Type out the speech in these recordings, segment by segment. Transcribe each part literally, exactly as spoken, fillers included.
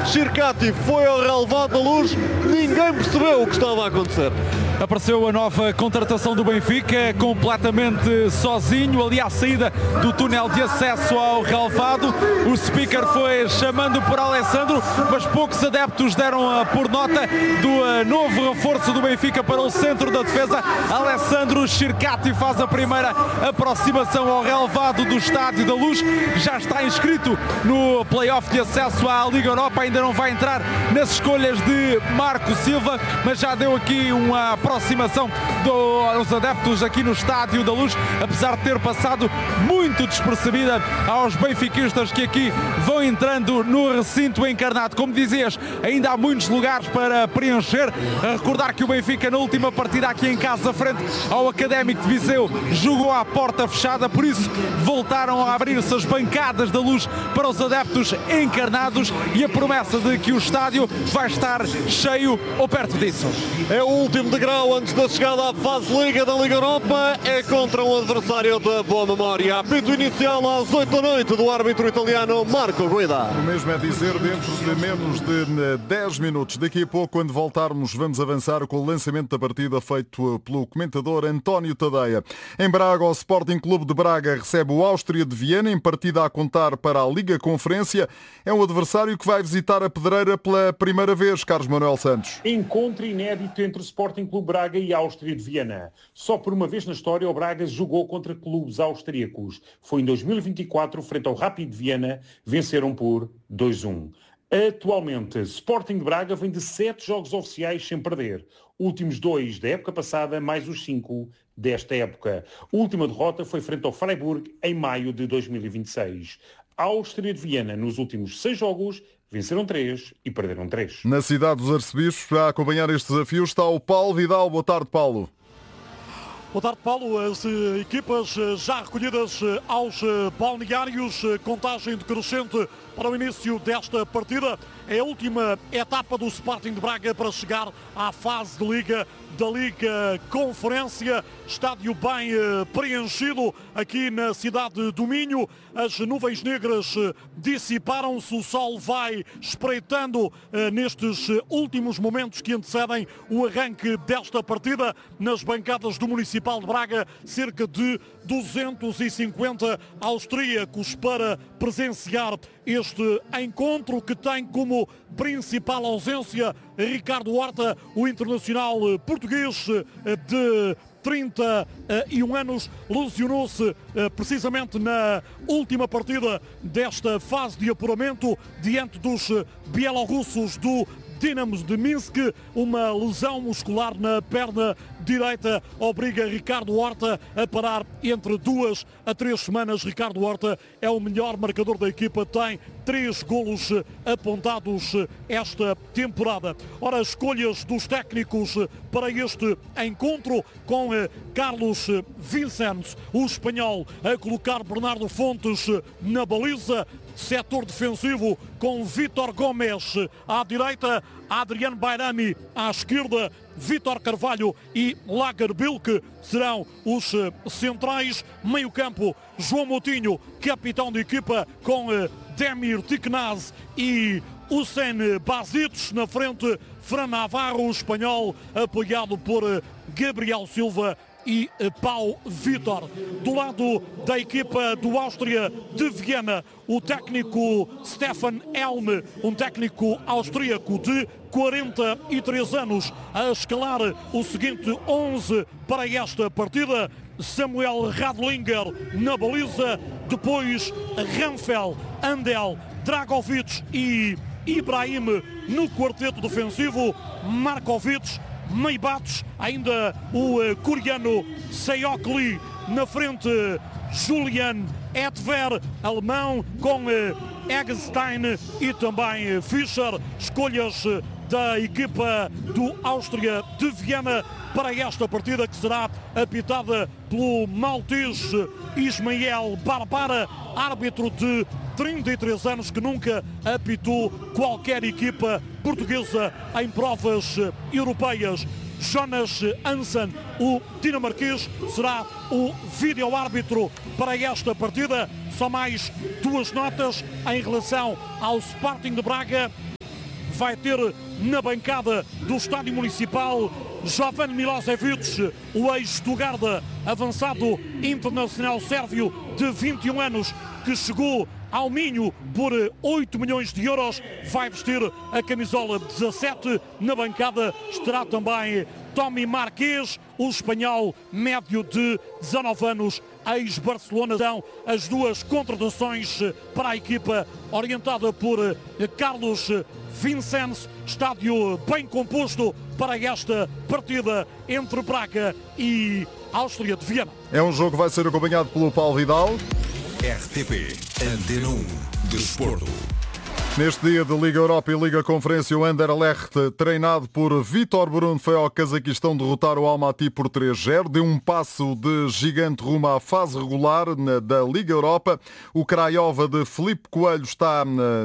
Chircati foi ao relevado da Luz, ninguém percebeu o que estava a acontecer. Apareceu a nova contratação do Benfica, completamente sozinho, ali à saída do túnel de acesso ao relevado. O speaker foi chamando por Alessandro, mas poucos adeptos deram por nota do novo reforço do Benfica para o centro da defesa. Alessandro Chircati faz a primeira aproximação ao relevado do Estádio da Luz. Já está inscrito no play-off de acesso à Liga Europa, ainda não vai entrar nas escolhas de Marco Silva, mas já deu aqui uma aproximação dos adeptos aqui no Estádio da Luz, apesar de ter passado muito despercebida aos benfiquistas que aqui vão entrando no recinto encarnado. Como dizias, ainda há muitos lugares para preencher. A recordar que o Benfica na última partida aqui em casa, frente ao Académico de Viseu, jogou à porta fechada, por isso voltaram a abrir-se as bancadas da Luz para os adeptos encarnados e a promessa de que o estádio vai estar cheio ou perto disso. É o último degrau antes da chegada à fase Liga da Liga Europa, é contra um adversário da boa memória. Apito inicial às oito da noite do árbitro italiano Marco Guida. O mesmo é dizer dentro de menos de dez minutos. Daqui a pouco, quando voltarmos, vamos avançar com o lançamento da partida feito pelo comentador António Tadeia. Em Braga, o Sporting Clube de Braga recebe o Áustria de Viena em partida a contar para a Liga Conferência. É um adversário que vai visitar a Pedreira pela primeira vez, Carlos Manuel Santos. Encontro inédito entre o Sporting Clube Braga e a Áustria de Viena. Só por uma vez na história o Braga jogou contra clubes austríacos. Foi em dois mil e vinte e quatro, frente ao Rapid de Viena, venceram por dois a um. Atualmente, Sporting de Braga vem de sete jogos oficiais sem perder. Últimos dois da época passada, mais os cinco desta época. A última derrota foi frente ao Freiburg em maio de dois mil e vinte e seis. A Áustria de Viena, nos últimos seis jogos, venceram três e perderam três. Na cidade dos Arcebispos, para acompanhar este desafio, está o Paulo Vidal. Boa tarde, Paulo. Boa tarde, Paulo. As equipas já recolhidas aos balneários, contagem decrescente para o início desta partida. É a última etapa do Sporting de Braga para chegar à fase de Liga, da Liga Conferência. Estádio bem preenchido aqui na cidade do Minho. As nuvens negras dissiparam-se, o sol vai espreitando nestes últimos momentos que antecedem o arranque desta partida. Nas bancadas do Municipal de Braga, cerca de duzentos e cinquenta austríacos para presenciar este encontro, que tem como principal ausência Ricardo Horta, o internacional português de trinta e um anos, lesionou-se precisamente na última partida desta fase de apuramento diante dos bielorrussos do Dinamo de Minsk. Uma lesão muscular na perna direita obriga Ricardo Horta a parar entre duas a três semanas. Ricardo Horta é o melhor marcador da equipa, tem três golos apontados esta temporada. Ora, as escolhas dos técnicos para este encontro, com Carlos Vicente, o espanhol, a colocar Bernardo Fontes na baliza. Setor defensivo com Vítor Gomes à direita, Adriano Bairami à esquerda, Vítor Carvalho e Lagerbilk serão os centrais. Meio campo, João Moutinho, capitão de equipa, com Demir Tiknaz e Hussein Bazitos. Na frente, Fran Navarro, o espanhol, apoiado por Gabriel Silva e Pau Vítor. Do lado da equipa do Áustria de Viena, o técnico Stefan Helm, um técnico austríaco de quarenta e três anos, a escalar o seguinte onze para esta partida: Samuel Radlinger na baliza, depois Ramfel, Andel, Dragovic e Ibrahim no quarteto defensivo, Markovic, Meibates, ainda o uh, coreano Seok Lee na frente, Julian Edver, alemão, com uh, Eggestein e também uh, Fischer. Escolhas uh, da equipa do Áustria de Viena para esta partida, que será apitada pelo maltês Ismael Barbara, árbitro de trinta e três anos, que nunca apitou qualquer equipa portuguesa em provas europeias. Jonas Hansen, o dinamarquês, será o vídeo-árbitro para esta partida. Só mais duas notas em relação ao Sporting de Braga. vai ter na bancada do Estádio Municipal Jovan Milosevic, o ex-Stuttgart, avançado internacional sérvio de vinte e um anos, que chegou ao Minho por oito milhões de euros, vai vestir a camisola dezassete. Na bancada estará também Tommy Marquês, o espanhol médio de dezanove anos, ex-Barcelona. São as duas contratações para a equipa orientada por Carlos Vincennes. Estádio bem composto para esta partida entre Braga e Áustria de Viena. É um jogo que vai ser acompanhado pelo Paulo Vidal. R T P Antena um Desporto. Neste dia de Liga Europa e Liga Conferência, o Anderlecht, treinado por Vítor Bruno, foi ao Cazaquistão derrotar o Almaty por três a zero. Deu um passo de gigante rumo à fase regular da Liga Europa. O Craiova de Filipe Coelho está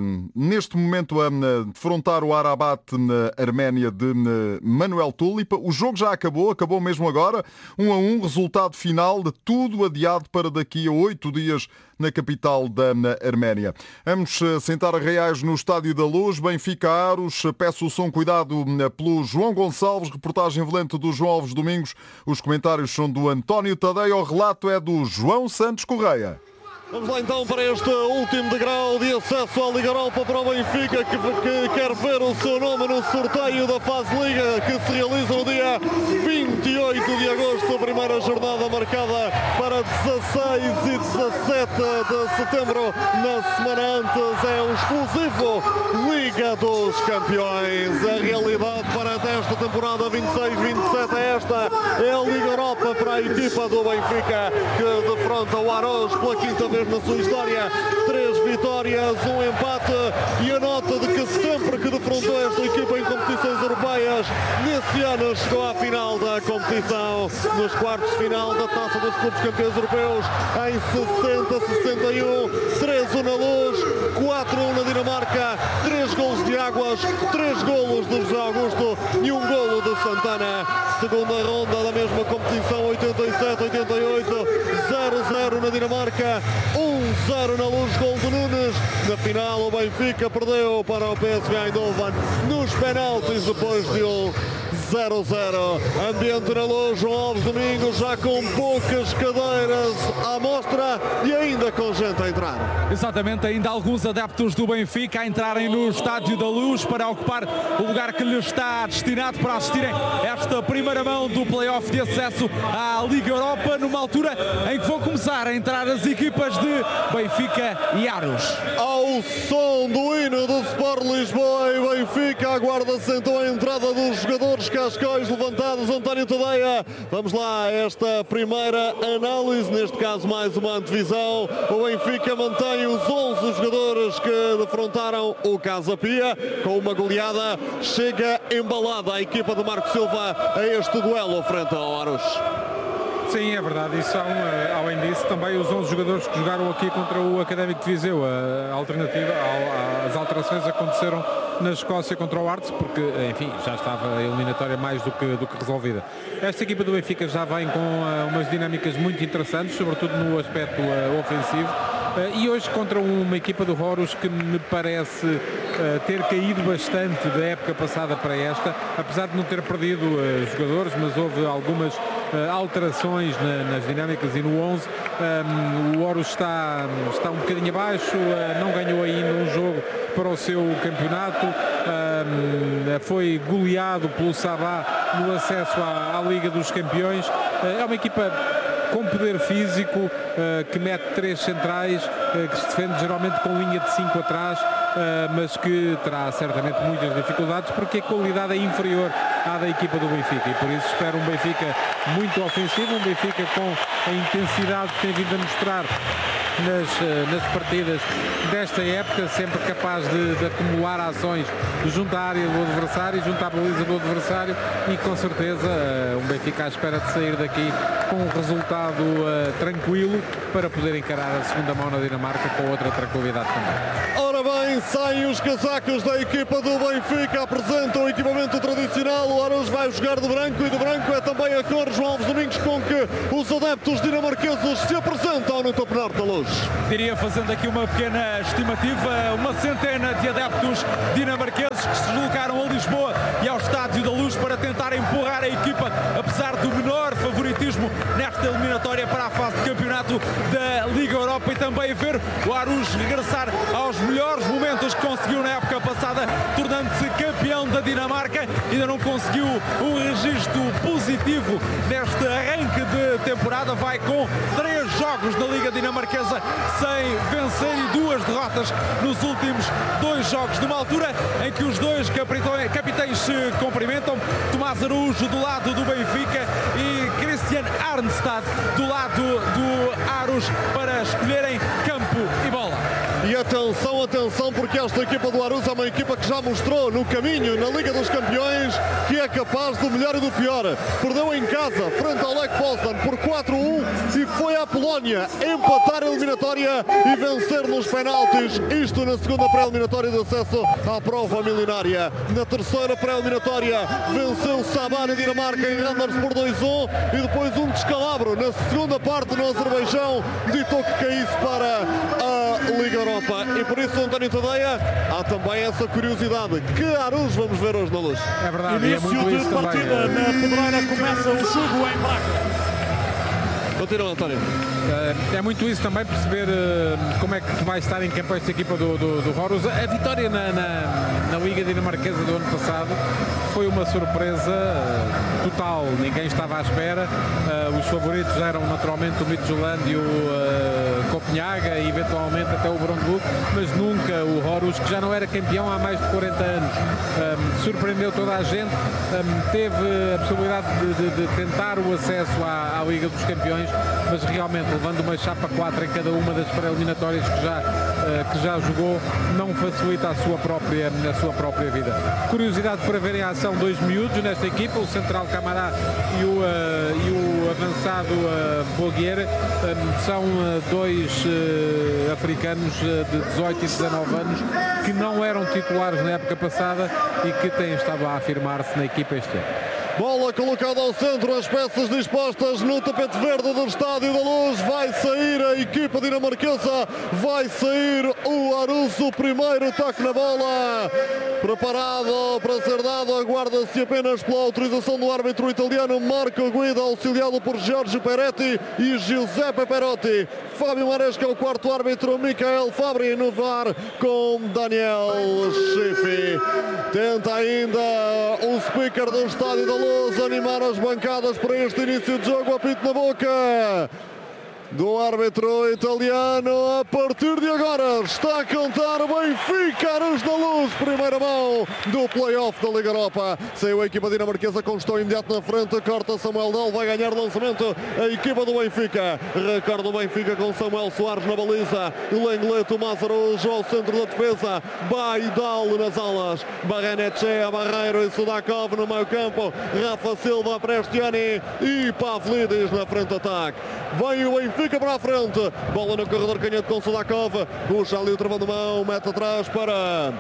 neste momento a defrontar o Arabat na Arménia de Manuel Tulipa. O jogo já acabou, acabou mesmo agora. Um a um, resultado final de tudo adiado para daqui a oito dias na capital da Arménia. Vamos sentar a reais no Estádio da Luz, Benfica Aros. Peço o som cuidado pelo João Gonçalves, reportagem volante do João Alves Domingos. Os comentários são do António Tadeia, o relato é do João Santos Correia. Vamos lá então para este último degrau de acesso à Liga Europa para o Benfica, que, que quer ver o seu nome no sorteio da fase Liga, que se realiza no dia vinte e oito de agosto, a primeira jornada marcada para dezasseis e dezassete de setembro. Na semana antes é um exclusivo Liga dos Campeões. A realidade para esta temporada vinte e seis vinte e sete é esta, é a Liga Europa para a equipa do Benfica, que defronta o Aros pela quinta vez na sua história. Três vitórias, um empate, e a nota de que sempre que defrontou esta equipa em competições europeias, nesse ano chegou à final da competição, nos quartos de final da Taça dos Clubes Campeões Europeus, em sessenta sessenta e um, três a um na Luz, quatro a um na Dinamarca, três golos de Águas, três golos de José Augusto e um golo de Santana. Segunda ronda da mesma competição, oitenta e sete oitenta e oito, zero a zero na Dinamarca, um a zero na Luz, gol de Nunes. Na final o Benfica perdeu para o P S V Eindhoven nos penaltis depois de um zero a zero. Ambiente na Luz, João Alves Domingos, já com poucas cadeiras à mostra e ainda com gente a entrar. Exatamente, ainda alguns adeptos do Benfica a entrarem no Estádio da Luz para ocupar o lugar que lhes está destinado para assistirem esta primeira mão do play-off de acesso à Liga Europa, numa altura em que vão começar a entrar as equipas de Benfica e Aros. Ao som do hino do Sport Lisboa e Benfica, aguarda-se então a entrada dos jogadores cascóis levantados. António Tadeia, vamos lá, esta primeira análise, neste caso mais uma antevisão. O Benfica mantém os onze jogadores que defrontaram o Casa Pia, com uma goleada, chega embalada a equipa de Marco Silva a este duelo frente ao Aros. Sim, é verdade. E são, além disso, também os onze jogadores que jogaram aqui contra o Académico de Viseu. A alternativa, as alterações aconteceram na Escócia contra o Arts, porque, enfim, já estava a eliminatória mais do que, do que resolvida. Esta equipa do Benfica já vem com uh, umas dinâmicas muito interessantes, sobretudo no aspecto uh, ofensivo. Uh, e hoje contra uma equipa do Horus que me parece uh, ter caído bastante da época passada para esta, apesar de não ter perdido uh, jogadores, mas houve algumas uh, alterações na, nas dinâmicas e no onze. Um, o Horus está, está um bocadinho abaixo, uh, não ganhou ainda um jogo para o seu campeonato, um, foi goleado pelo Sabá no acesso à, à Liga dos Campeões. Uh, é uma equipa com poder físico, uh, que mete três centrais, uh, que se defende geralmente com linha de cinco atrás, uh, mas que terá certamente muitas dificuldades porque a qualidade é inferior à da equipa do Benfica, e por isso espero um Benfica muito ofensivo, um Benfica com a intensidade que tem vindo a mostrar nas, nas partidas desta época, sempre capaz de, de acumular ações junto à área do adversário, junto à baliza do adversário, e com certeza um Benfica à espera de sair daqui com um resultado uh, tranquilo para poder encarar a segunda mão na Dinamarca com outra tranquilidade também. Ora bem, Aí saem os casacos da equipa do Benfica, apresentam o equipamento tradicional. O Arouz vai jogar de branco e de branco é também a cor, João Alves Domingos, com que os adeptos dinamarqueses se apresentam no Topo Norte da Luz. Diria, fazendo aqui uma pequena estimativa, uma centena de adeptos dinamarqueses que se deslocaram a Lisboa e ao Estádio da Luz para tentar empurrar a equipa, apesar do menor favoritismo nesta eliminatória para a fase de campeonato da Liga Europa, e também ver o Arouz regressar aos melhores momentos que conseguiu na época passada, tornando-se campeão da Dinamarca. Ainda não conseguiu um registro positivo neste arranque de temporada, vai com três jogos na Liga Dinamarquesa sem vencer e duas derrotas nos últimos dois jogos, numa altura em que os dois capitães se cumprimentam, Tomás Araújo do lado do Benfica e Christian Arnstad do lado do Arouz, para escolherem campo e bola. E atenção, atenção, porque esta equipa do Arouz é uma equipa que já mostrou no caminho na Liga dos Campeões que é capaz do melhor e do pior. Perdeu em casa frente ao Lech Poznan por quatro a um e foi à Polónia empatar a eliminatória e vencer nos penaltis. Isto na segunda pré-eliminatória de acesso à prova milionária. Na terceira pré-eliminatória venceu Sabah na Dinamarca em Randers por dois a um e depois um descalabro na segunda parte no Azerbaijão ditou que caísse para a Liga Europa. E por isso, António Tadeia, há também essa curiosidade. Que Arouz vamos ver hoje na Luz? É verdade, Início é muito de isso partida também. na Pedreira, começa o jogo em Braga. Continua, António. É muito isso também, perceber como é que vai estar em campo esta equipa do, do, do Arouz. A vitória na, na, na Liga Dinamarquesa do ano passado foi uma surpresa total, ninguém estava à espera. Os favoritos eram naturalmente o Midtjylland e o Copenhaga e eventualmente até o Brøndby, mas nunca o Arouz, que já não era campeão há mais de quarenta anos. Surpreendeu toda a gente, teve a possibilidade de, de, de tentar o acesso à, à Liga dos Campeões, mas realmente levando uma chapa quatro em cada uma das pré-eliminatórias que já, uh, que já jogou, não facilita a sua, própria, a sua própria vida. Curiosidade para verem a ação dois miúdos nesta equipa, o central Camará e o, uh, e o avançado uh, Bogueira, um, são uh, dois uh, africanos uh, de dezoito e dezanove anos que não eram titulares na época passada e que têm estado a afirmar-se na equipa este ano. Bola colocada ao centro, as peças dispostas no tapete verde do Estádio da Luz. Vai sair a equipa dinamarquesa, vai sair o Arouz, o primeiro toque na bola. Preparado para ser dado, aguarda-se apenas pela autorização do árbitro italiano Marco Guida, auxiliado por Giorgio Peretti e Giuseppe Perotti. Fábio Maresca, o quarto árbitro, Michael Fabri no V A R com Daniel Schiffi. Tenta ainda o speaker do Estádio da Luz animar as bancadas para este início de jogo. Apito na boca do árbitro italiano. A partir de agora está a contar o Benfica, Arouz da Luz, primeira mão do play-off da Liga Europa. Saiu a equipa dinamarquesa com gestão imediato na frente, corta Samuel Dahl, vai ganhar lançamento a equipa do Benfica. Recorda o Benfica com Samuel Soares na baliza, Lenglet, Tomás Arouz ao centro da defesa, Baidal nas alas, Barrenetxea, Barreiro e Sudakov no meio campo, Rafa Silva, Prestiani e Pavlidis na frente de ataque. Vem o Benfica Fica para a frente, bola no corredor canhoto com Sudakov, puxa ali o travão de mão, mete atrás para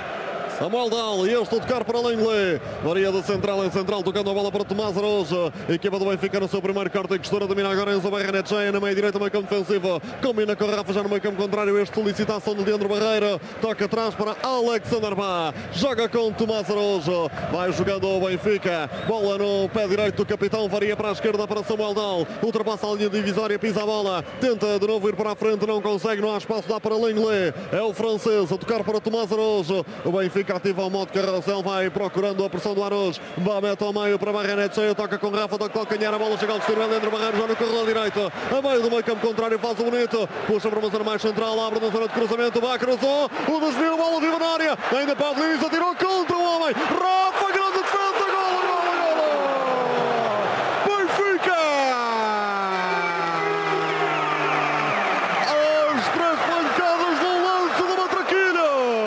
Samuel Dahl e este a tocar para Lenglet. Varia do central em central, tocando a bola para Tomás Arouz. Equipa do Benfica no seu primeiro corte em costura, domina agora Enzo Barrenetxea na meia direita, meio campo defensivo. Combina com Rafa já no meio campo contrário. Este solicitação de Leandro Barreiro. Toca atrás para Alexander Bá. Joga com Tomás Arouz. Vai jogando o Benfica. Bola no pé direito do capitão. Varia para a esquerda para Samuel Dahl. Ultrapassa a linha divisória, pisa a bola. Tenta de novo ir para a frente, não consegue. Não há espaço, dá para Lenglet. É o francês a tocar para Tomás Arouz. O Benfica ativa o modo carrossel, vai procurando a pressão do Arouz. Mete ao meio para Barrenetxea, toca com Rafa, toca calcanhar, a bola chega ao destino, Leandro Barreiro já no corredor direito, a meio do meio campo contrário, faz o bonito, puxa para uma zona mais central, abre na zona de cruzamento, vai, cruzou, o desvio, bola viva na área, ainda Pavlidis, atirou,